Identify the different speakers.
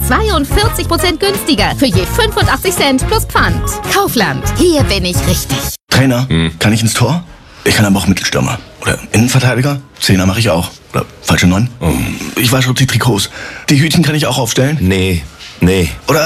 Speaker 1: 42% günstiger für je 85 Cent plus Pfand. Kaufland, hier bin ich richtig.
Speaker 2: Trainer, kann ich ins Tor? Ich kann aber auch Mittelstürmer. Oder Innenverteidiger? Zehner mache ich auch. Oder falsche 9? Ich wasche die Trikots. Die Hütchen kann ich auch aufstellen?
Speaker 3: Nee.
Speaker 2: Oder